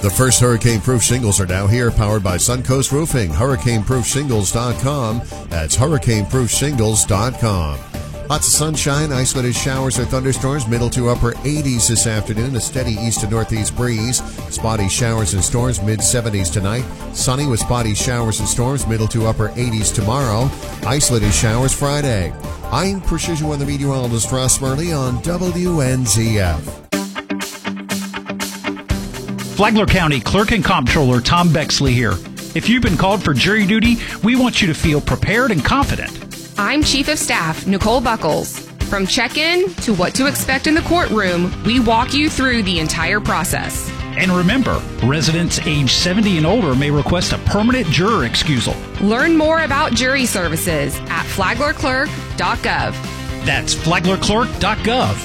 The first hurricane-proof shingles are now here, powered by Suncoast Roofing. HurricaneProofShingles.com. That's HurricaneProofShingles.com. Lots of sunshine, isolated showers or thunderstorms, middle to upper 80s this afternoon. A steady east to northeast breeze. Spotty showers and storms, mid-70s tonight. Sunny with spotty showers and storms, middle to upper 80s tomorrow. Isolated showers Friday. I'm Precision Weather Meteorologist Ross Murley on WNZF. Flagler County Clerk and Comptroller Tom Bexley here. If you've been called for jury duty, we want you to feel prepared and confident. I'm Chief of Staff Nicole Buckles. From check-in to what to expect in the courtroom, we walk you through the entire process. And remember, residents age 70 and older may request a permanent juror excusal. Learn more about jury services at flaglerclerk.gov. That's flaglerclerk.gov.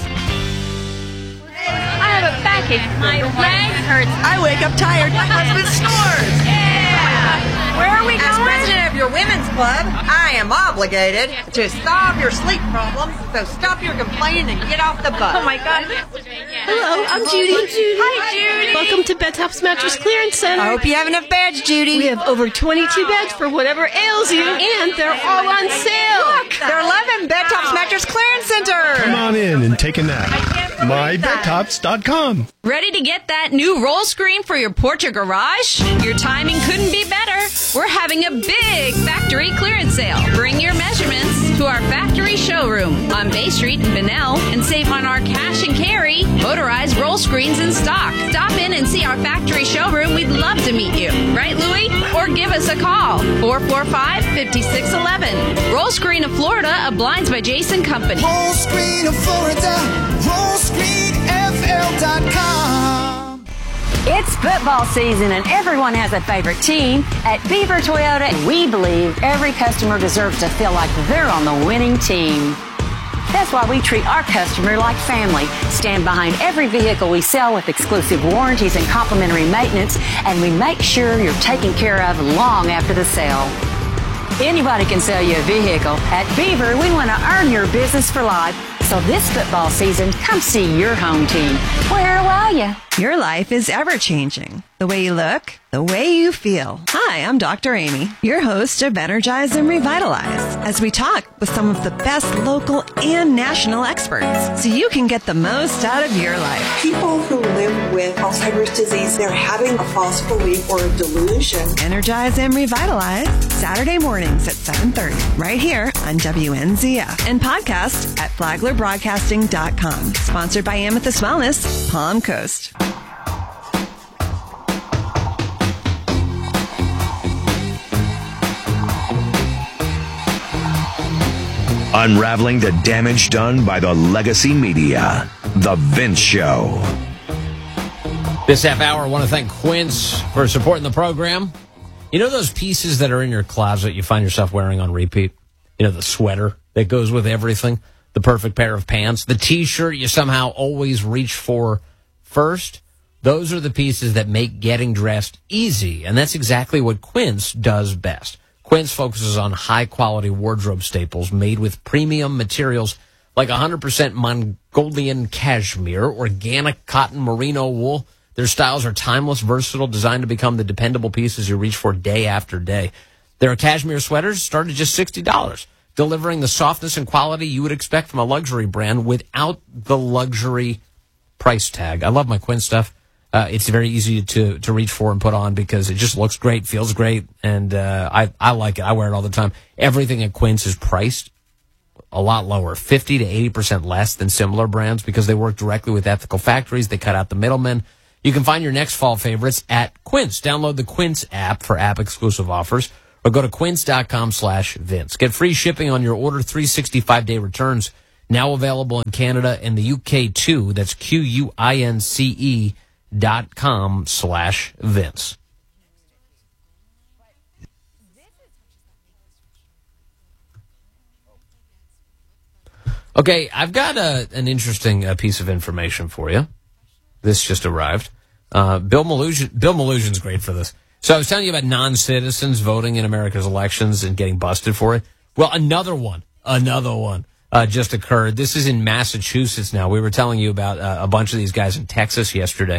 I have a backache. My leg hurts. I wake up tired. My husband snores. Yeah. Where are we going? As president of your women's club, I am obligated to solve your sleep problems. So stop your complaining and get off the bus. Oh my God. Hello, I'm Judy. Hi, Judy. Welcome to Bedtops Mattress Clearance Center. I hope you have enough beds, Judy. We have over 22 beds for whatever ails you, and they're all on sale. Look, they're 11 Bedtops Mattress Clearance Center. Come on in and take a nap. MyBedtops.com. Ready to get that new roll screen for your porch or garage? Your timing couldn't be better. We're having a big factory clearance sale. Bring your measurements to our factory showroom on Bay Street in Bunnell and save on our cash and carry motorized roll screens in stock. Stop in and see our factory showroom. We'd love to meet you. Right, Louie? Or give us a call. 445-5611. Roll Screen of Florida, a Blinds by Jason company. Roll Screen of Florida. RollScreenFL.com. It's football season and everyone has a favorite team. At Beaver Toyota, we believe every customer deserves to feel like they're on the winning team. That's why we treat our customer like family, stand behind every vehicle we sell with exclusive warranties and complimentary maintenance, and we make sure you're taken care of long after the sale. Anybody can sell you a vehicle. At Beaver, we want to earn your business for life. So this football season, come see your home team. Where are you? Your life is ever-changing. The way you look, the way you feel. Hi, I'm Dr. Amy, your host of Energize and Revitalize, as we talk with some of the best local and national experts so you can get the most out of your life. People who live with Alzheimer's disease, they're having a false belief or a delusion. Energize and Revitalize, Saturday mornings at 7:30, right here on WNZF, and podcast at FlaglerBroadcasting.com. Sponsored by Amethyst Wellness, Palm Coast. Unraveling the damage done by the legacy media. The Vince Show. This half hour, I want to thank Quince for supporting the program. You know those pieces that are in your closet you find yourself wearing on repeat? You know, the sweater that goes with everything, the perfect pair of pants, the T-shirt you somehow always reach for first. Those are the pieces that make getting dressed easy, and that's exactly what Quince does best. Quince focuses on high-quality wardrobe staples made with premium materials like 100% Mongolian cashmere, organic cotton merino wool. Their styles are timeless, versatile, designed to become the dependable pieces you reach for day after day. Their cashmere sweaters start at just $60, delivering the softness and quality you would expect from a luxury brand without the luxury price tag. I love my Quince stuff. It's very easy to reach for and put on because it just looks great, feels great, and I like it. I wear it all the time. Everything at Quince is priced a lot lower, 50 to 80% less than similar brands because they work directly with ethical factories. They cut out the middlemen. You can find your next fall favorites at Quince. Download the Quince app for app-exclusive offers or go to quince.com/Vince. Get free shipping on your order, 365-day returns, now available in Canada and the UK too. That's QUINCE.com/Vince. Okay, I've got an interesting piece of information for you. This just arrived. Bill Malhusian's great for this. So I was telling you about non-citizens voting in America's elections and getting busted for it. Well, another one just occurred. This is in Massachusetts now. We were telling you about a bunch of these guys in Texas yesterday.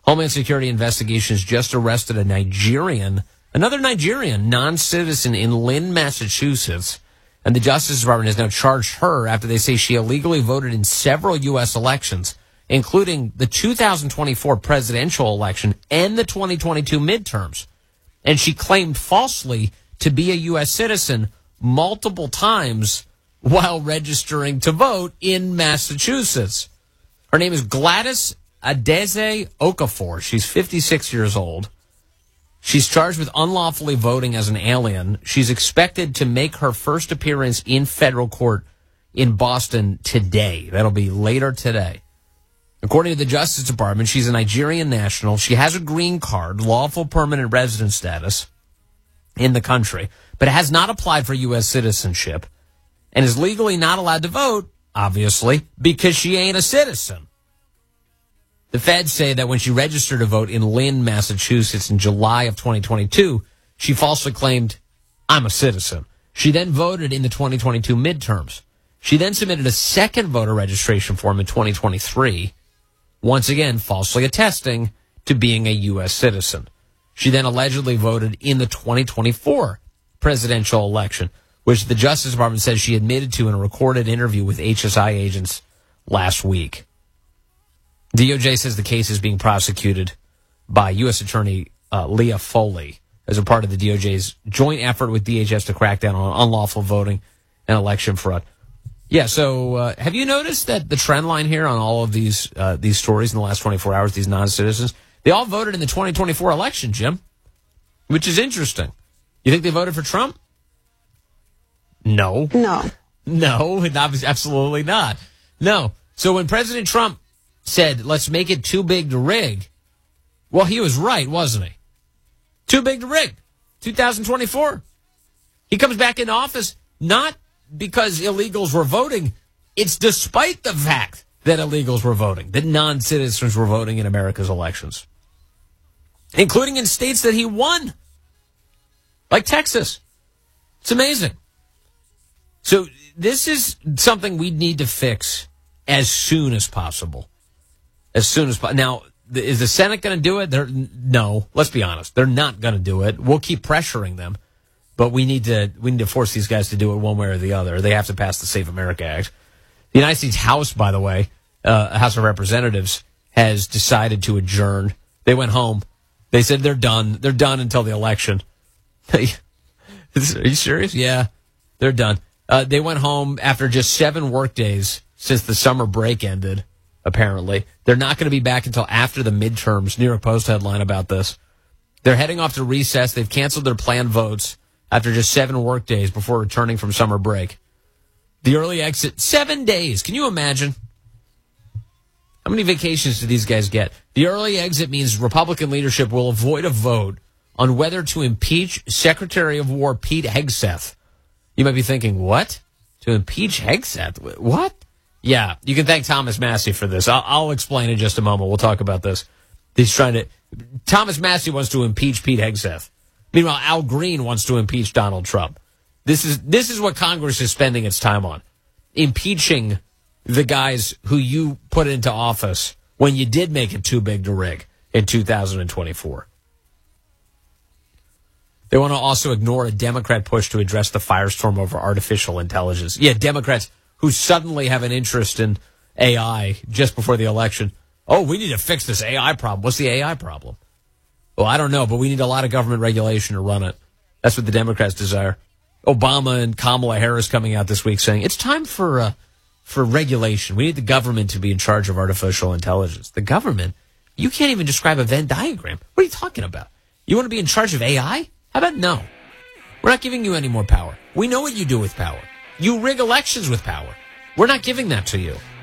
Homeland Security investigations just arrested another Nigerian non-citizen in Lynn, Massachusetts. And the Justice Department has now charged her after they say she illegally voted in several U.S. elections, including the 2024 presidential election and the 2022 midterms. And she claimed falsely to be a U.S. citizen multiple times while registering to vote in Massachusetts. Her name is Gladys Adeze Okafor. She's 56 years old. She's charged with unlawfully voting as an alien. She's expected to make her first appearance in federal court in Boston today. That'll be later today. According to the Justice Department, she's a Nigerian national. She has a green card, lawful permanent resident status in the country, but has not applied for U.S. citizenship and is legally not allowed to vote, obviously, because she ain't a citizen. The feds say that when she registered to vote in Lynn, Massachusetts in July of 2022, she falsely claimed, I'm a citizen. She then voted in the 2022 midterms. She then submitted a second voter registration form in 2023, once again falsely attesting to being a U.S. citizen. She then allegedly voted in the 2024 presidential election, which the Justice Department says she admitted to in a recorded interview with HSI agents last week. DOJ says the case is being prosecuted by U.S. Attorney Leah Foley as a part of the DOJ's joint effort with DHS to crack down on unlawful voting and election fraud. Yeah, so have you noticed that the trend line here on all of these stories in the last 24 hours, these non-citizens, they all voted in the 2024 election, Jim, which is interesting. You think they voted for Trump? No. No, absolutely not. No. So when President Trump said, let's make it too big to rig, well, he was right, wasn't he? Too big to rig. 2024. He comes back into office not because illegals were voting. It's despite the fact that illegals were voting, that non-citizens were voting in America's elections, including in states that he won, like Texas. It's amazing. So this is something we need to fix as soon as possible. As soon as possible. Now, is the Senate going to do it? No. Let's be honest. They're not going to do it. We'll keep pressuring them, but we need to force these guys to do it one way or the other. They have to pass the Safe America Act. The United States House, by the way, House of Representatives, has decided to adjourn. They went home. They said they're done. They're done until the election. Are you serious? Yeah, they're done. They went home after just 7 work days since the summer break ended, apparently. They're not going to be back until after the midterms. New York Post headline about this. They're heading off to recess. They've canceled their planned votes after just 7 work days before returning from summer break. The early exit, 7 days. Can you imagine? How many vacations do these guys get? The early exit means Republican leadership will avoid a vote on whether to impeach Secretary of War Pete Hegseth. You might be thinking, what? To impeach Hegseth? What? Yeah, you can thank Thomas Massie for this. I'll explain in just a moment. We'll talk about this. Thomas Massie wants to impeach Pete Hegseth. Meanwhile, Al Green wants to impeach Donald Trump. This is what Congress is spending its time on. Impeaching the guys who you put into office when you did make it too big to rig in 2024. They want to also ignore a Democrat push to address the firestorm over artificial intelligence. Yeah, Democrats who suddenly have an interest in AI just before the election. Oh, we need to fix this AI problem. What's the AI problem? Well, I don't know, but we need a lot of government regulation to run it. That's what the Democrats desire. Obama and Kamala Harris coming out this week saying it's time for regulation. We need the government to be in charge of artificial intelligence. The government? You can't even describe a Venn diagram. What are you talking about? You want to be in charge of AI? How about no? We're not giving you any more power. We know what you do with power. You rig elections with power. We're not giving that to you.